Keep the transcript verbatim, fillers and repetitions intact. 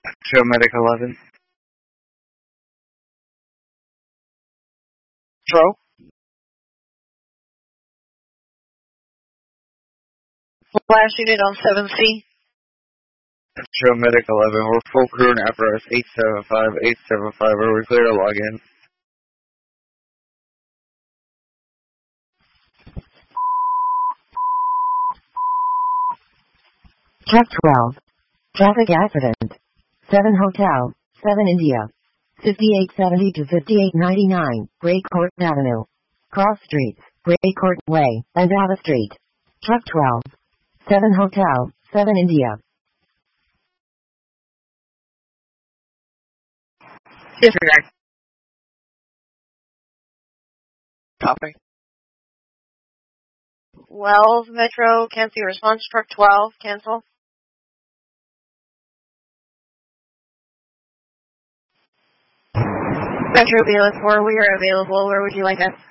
Show Medic eleven. True. Last unit on seven C. Show Medic eleven. We're full crew and apparatus eight seven five, eight seven five. Are we clear to log in? Truck twelve. Traffic accident. seven Hotel, seven India. fifty-eight seventy to fifty-eight ninety-nine, Gray Court Avenue. Cross streets, Gray Court Way, and Ava Street. Truck twelve. seven Hotel, seven India. Disregard. Copy. Wells Metro, cancel your response. Truck twelve, cancel. Metro B L S four, we are available. Where would you like us?